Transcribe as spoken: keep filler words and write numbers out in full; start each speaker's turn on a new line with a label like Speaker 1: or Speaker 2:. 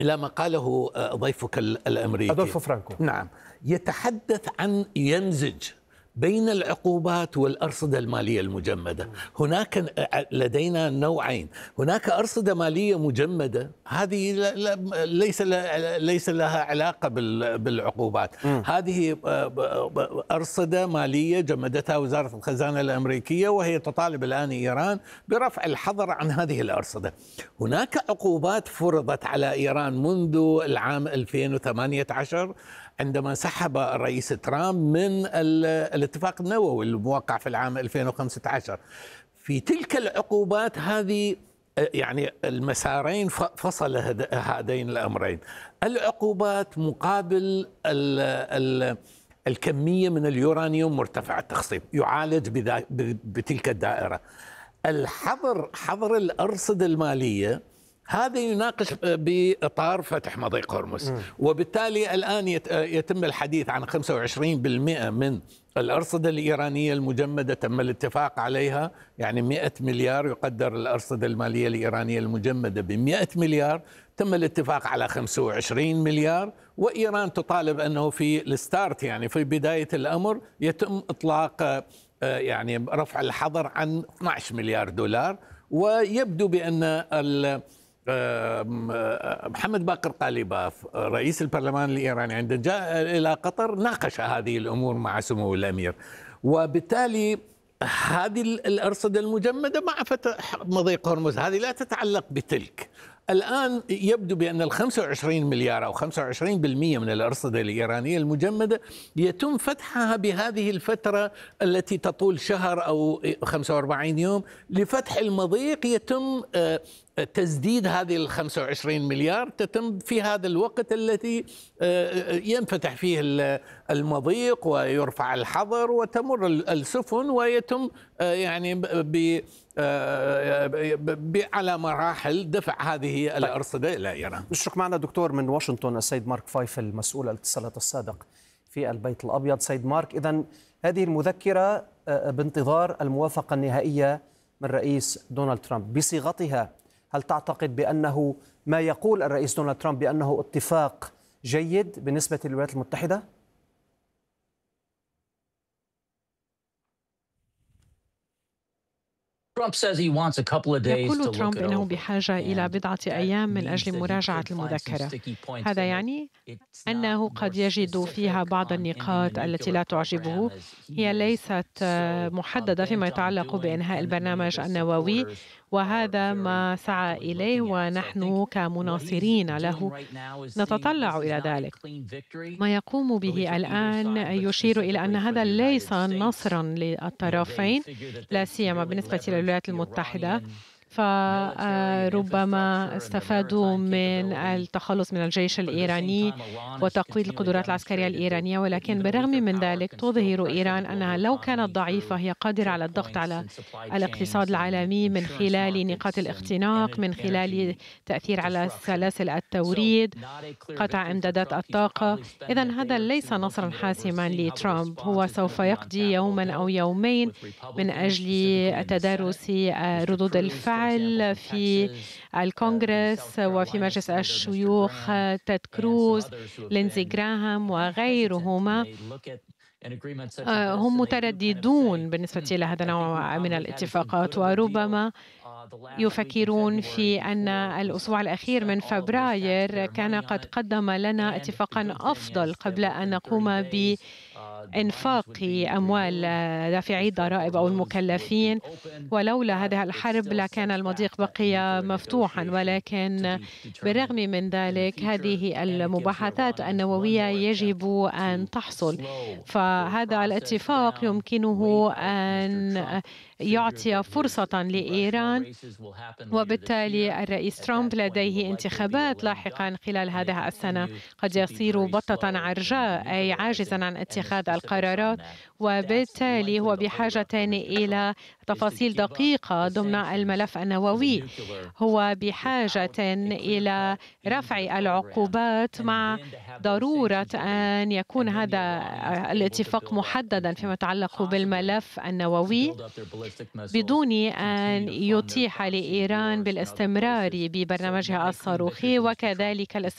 Speaker 1: إلى ما قاله ضيفك الأمريكي
Speaker 2: أدولفو فرانكو.
Speaker 1: نعم، يتحدث عن يمزج بين العقوبات والأرصدة المالية المجمدة. هناك لدينا نوعين، هناك أرصدة مالية مجمدة، هذه ليس ليس لها علاقة بالعقوبات. م. هذه أرصدة مالية جمدتها وزارة الخزانة الأمريكية، وهي تطالب الآن إيران برفع الحظر عن هذه الأرصدة. هناك عقوبات فرضت على إيران منذ العام ألفين وثمانية عشر عندما سحب الرئيس ترامب من الاتفاق النووي الموقع في العام ألفين وخمسة عشر. في تلك العقوبات هذه يعني المسارين فصل هذين الأمرين، العقوبات مقابل ال ال الكمية من اليورانيوم مرتفع التخصيب يعالج بتلك الدائرة. الحظر، حظر الأرصدة المالية، هذا يناقش بإطار فتح مضيق هرمز، وبالتالي الآن يتم الحديث عن خمسة وعشرين بالمئة من الأرصدة الإيرانية المجمدة تم الاتفاق عليها، يعني مئة مليار، يقدر الأرصدة المالية الإيرانية المجمدة بمئة مليار، تم الاتفاق على خمسة وعشرين مليار، وإيران تطالب أنه في الستارت يعني في بداية الأمر يتم إطلاق يعني رفع الحظر عن اثني عشر مليار دولار. ويبدو بأن محمد باقر قاليباف رئيس البرلمان الإيراني عندما جاء إلى قطر ناقش هذه الأمور مع سمو الأمير، وبالتالي هذه الأرصدة المجمدة مع فتح مضيق هرمز هذه لا تتعلق بتلك. الآن يبدو بأن ال خمسة وعشرين مليار أو خمسة وعشرين بالمئة من الأرصدة الإيرانية المجمدة يتم فتحها بهذه الفترة التي تطول شهر أو خمسة وأربعين يوم. لفتح المضيق يتم تسديد هذه ال خمسة وعشرين مليار، تتم في هذا الوقت الذي ينفتح فيه المضيق ويرفع الحظر وتمر السفن ويتم يعني ب على مراحل دفع هذه الأرصدة إلى إيران.
Speaker 2: نشرك معنا دكتور من واشنطن السيد مارك فايفل مسؤول الاتصالات السابق في البيت الأبيض. سيد مارك، إذن هذه المذكرة بانتظار الموافقة النهائية من رئيس دونالد ترامب بصيغتها، هل تعتقد بأنه ما يقول الرئيس دونالد ترامب بأنه اتفاق جيد بالنسبة للولايات المتحدة؟
Speaker 3: يقول ترامب إنه بحاجة إلى بضعة أيام من أجل مراجعة المذكرة. هذا يعني أنه قد يجد فيها بعض النقاط التي لا تعجبه. هي ليست محددة فيما يتعلق بإنهاء البرنامج النووي، وهذا ما سعى إليه، ونحن كمناصرين له نتطلع إلى ذلك. ما يقوم به الآن يشير إلى أن هذا ليس نصرا للطرفين، لا سيما بالنسبة للولايات المتحدة، فربما استفادوا من التخلص من الجيش الإيراني وتقويض القدرات العسكرية الإيرانية، ولكن بالرغم من ذلك تظهر إيران أنها لو كانت ضعيفة هي قادرة على الضغط على الاقتصاد العالمي من خلال نقاط الاختناق، من خلال تأثير على سلاسل التوريد، قطع إمدادات الطاقة. إذن هذا ليس نصرا حاسما لترامب، هو سوف يقضي يوما أو يومين من أجل تدارس ردود الفعل في الكونغرس وفي مجلس الشيوخ. تيد كروز، لينزي غراهام وغيرهما هم مترددون بالنسبة إلى هذا النوع من الاتفاقات، وربما يفكرون في أن الأسبوع الأخير من فبراير كان قد قدم لنا اتفاقا أفضل قبل أن نقوم ب إنفاق أموال دافعي الضرائب أو المكلفين، ولولا هذه الحرب لكان المضيق بقي مفتوحا. ولكن بالرغم من ذلك هذه المباحثات النووية يجب أن تحصل، فهذا الاتفاق يمكنه أن يعطي فرصة لإيران، وبالتالي الرئيس ترامب لديه انتخابات لاحقا خلال هذه السنة، قد يصير بطة عرجاء أي عاجزا عن اتخاذ القرارات، وبالتالي هو بحاجة إلى تفاصيل دقيقة ضمن الملف النووي. هو بحاجة إلى رفع العقوبات مع ضرورة أن يكون هذا الاتفاق محددا فيما يتعلق بالملف النووي بدون أن يتيح لإيران بالاستمرار ببرنامجها الصاروخي، وكذلك الاستمرار